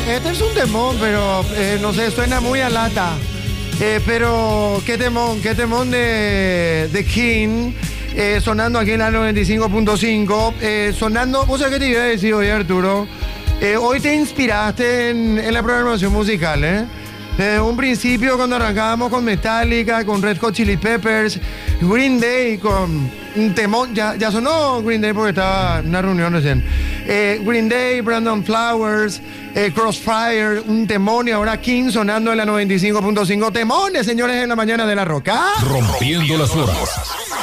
este es un temón, pero no sé, suena muy a lata. Pero qué temón de King, sonando aquí en la 95.5. Sonando, ¿vos sabés qué te iba a decir hoy, Arturo? Hoy te inspiraste en la programación musical, ¿eh? Desde un principio, cuando arrancábamos con Metallica, con Red Hot Chili Peppers, Green Day, con un temón, ya sonó Green Day porque estaba en una reunión recién. Green Day, Brandon Flowers, Crossfire, un temón, y ahora King sonando en la 95.5. Temones, señores, en la mañana de la Roca. Rompiendo las horas.